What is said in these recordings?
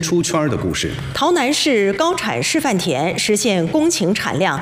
出圈的故事。 洮南市高产示范田实现公顷产量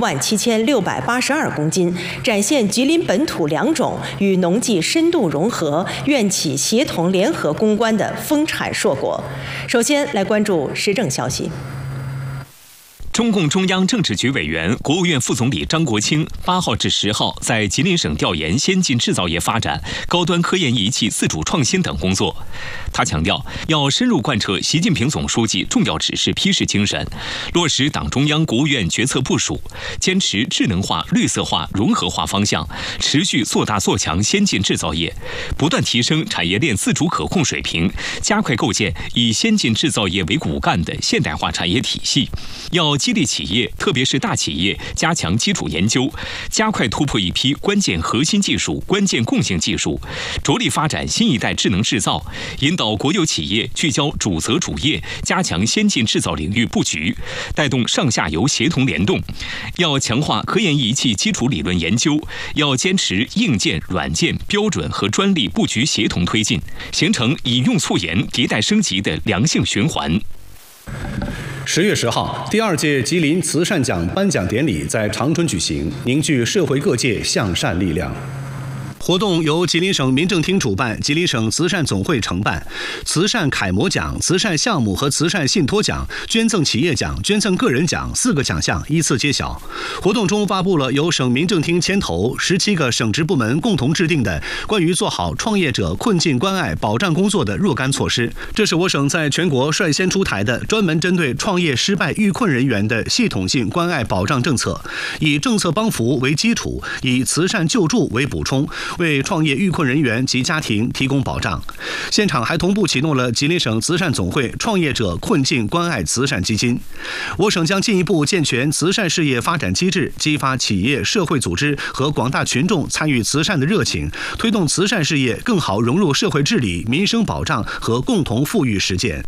17682公斤，展现吉林本土良种与农技深度融合、院企协同联合攻关的丰产硕果。首先来关注时政消息。 中共中央政治局委员、国务院副总理张国清8号至10号在吉林省调研先进制造业发展、高端科研仪器自主创新等工作。他强调，要深入贯彻习近平总书记重要指示批示精神，落实党中央、国务院决策部署，坚持智能化、绿色化、融合化方向，持续做大做强先进制造业，不断提升产业链自主可控水平，加快构建以先进制造业为骨干的现代化产业体系。要激励企业，特别是大企业加强基础研究，加快突破一批关键核心技术、关键共性技术，着力发展新一代智能制造，引导国有企业聚焦主责主业，加强先进制造领域布局，带动上下游协同联动。要强化科研仪器基础理论研究，要坚持硬件、软件、标准和专利布局协同推进，形成以用促研、迭代升级的良性循环。 10月10号，第2届吉林慈善奖颁奖典礼在长春举行，凝聚社会各界向善力量。活动由吉林省民政厅主办，吉林省慈善总会承办。慈善楷模奖、慈善项目和慈善信托奖、捐赠企业奖、捐赠个人奖4个奖项依次揭晓。活动中发布了由省民政厅牵头17个省直部门共同制定的关于做好创业者困境关爱保障工作的若干措施。这是我省在全国率先出台的专门针对创业失败遇困人员的系统性关爱保障政策，以政策帮扶为基础，以慈善救助为补充，为创业遇困人员及家庭提供保障。现场还同步启动了吉林省慈善总会创业者困境关爱慈善基金。我省将进一步健全慈善事业发展机制，激发企业、社会组织和广大群众参与慈善的热情，推动慈善事业更好融入社会治理、民生保障和共同富裕实践。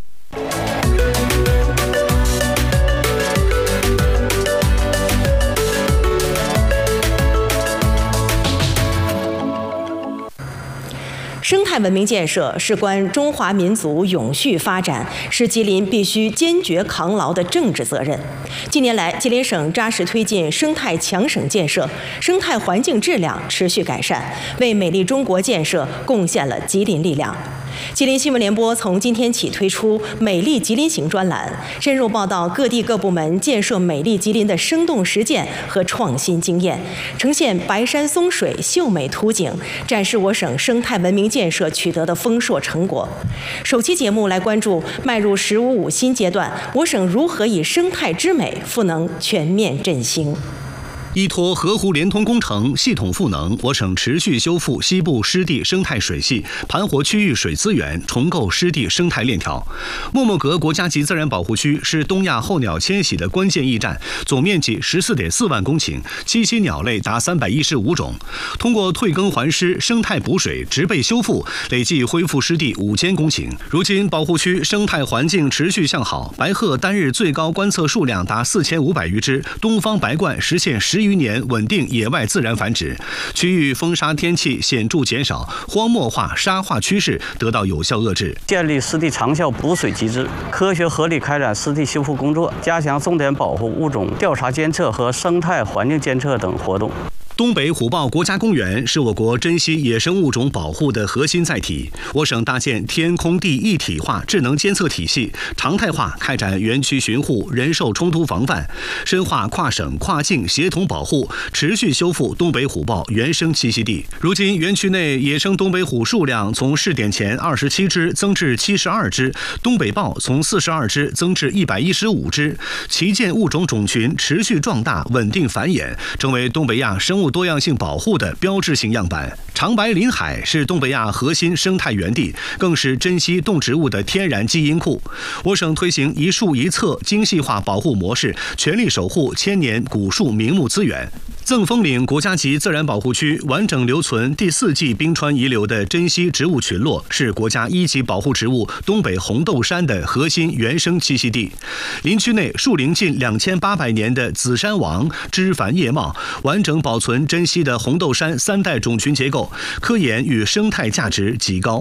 生态文明建设事关中华民族永续发展，是吉林必须坚决扛牢的政治责任。近年来，吉林省扎实推进生态强省建设，生态环境质量持续改善，为美丽中国建设贡献了吉林力量。吉林新闻联播从今天起推出“美丽吉林行”专栏，深入报道各地各部门建设美丽吉林的生动实践和创新经验，呈现白山松水、秀美图景，展示我省生态文明建设取得的丰硕成果。首期节目来关注迈入“1055”新阶段，我省如何以生态之美赋能全面振兴。 依托河湖联通工程系统赋能，我省持续修复西部湿地生态水系，盘活区域水资源，重构湿地生态链条。莫莫格国家级自然保护区是东亚候鸟迁徙的关键驿站，总面积14.4万公顷，栖息鸟类达315种。通过退耕还湿、生态补水、植被修复，累计恢复湿地5000公顷。如今保护区生态环境持续向好，白鹤单日最高观测数量达4500余只，东方白鹳实现10余年稳定野外自然繁殖，区域风沙天气显著减少，荒漠化、沙化趋势得到有效遏制。 建立湿地长效补水机制，科学合理开展湿地修复工作，加强重点保护物种调查监测和生态环境监测等活动。 东北虎豹国家公园是我国珍稀野生物种保护的核心载体。我省搭建天空地一体化智能监测体系，常态化开展园区巡护、人兽冲突防范，深化跨省跨境协同保护，持续修复东北虎豹原生栖息地。如今，园区内野生东北虎数量从试点前27只增至72只，东北豹从42只增至115只，旗舰物种种群持续壮大、稳定繁衍，成为东北亚生物多样性保护的标志性样板。长白林海是东北亚核心生态园地，更是珍稀动植物的天然基因库。我省推行一树一册精细化保护模式，全力守护千年古树名木资源。赠枫岭国家级自然保护区完整留存第4纪冰川遗留的珍稀植物群落，是国家1级保护植物东北红豆杉的核心原生栖息地。林区内树龄近2800年的紫杉王枝繁叶茂，完整保存珍稀的红豆杉3代种群结构，科研与生态价值极高。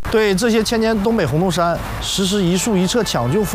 对这些千年东北红豆杉实施一树一册抢救。